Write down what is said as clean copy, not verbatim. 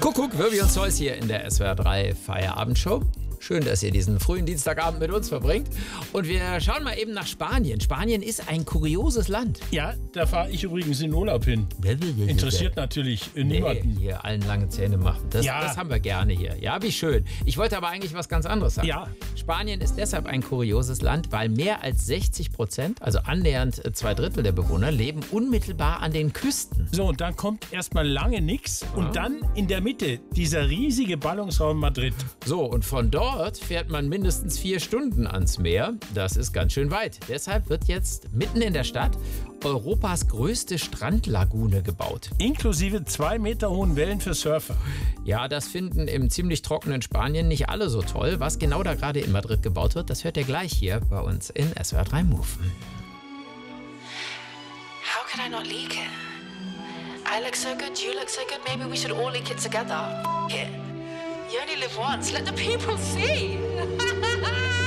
Kuckuck, Wirbi und Zeus hier in der SWR 3 Feierabendshow. Schön, dass ihr diesen frühen Dienstagabend mit uns verbringt. Und wir schauen mal eben nach Spanien. Spanien ist ein kurioses Land. Ja, da fahre ich übrigens in Urlaub hin. Interessiert natürlich niemanden. Hier allen lange Zähne machen. Das haben wir gerne hier. Ja, wie schön. Ich wollte aber eigentlich was ganz anderes sagen. Ja. Spanien ist deshalb ein kurioses Land, weil mehr als 60%, also annähernd 2/3 der Bewohner, leben unmittelbar an den Küsten. So, und dann kommt erstmal lange nichts. Und dann in der Mitte dieser riesige Ballungsraum Madrid. So, und von dort fährt man mindestens 4 Stunden ans Meer. Das ist ganz schön weit. Deshalb wird jetzt mitten in der Stadt Europas größte Strandlagune gebaut. Inklusive 2 Meter hohen Wellen für Surfer. Ja, das finden im ziemlich trockenen Spanien nicht alle so toll. Was genau da gerade in Madrid gebaut wird, das hört ihr gleich hier bei uns in SWR 3 Move. How could I not leak it? I look so good, you look so good, maybe we should all leak it together. It. You only live once, let the people see.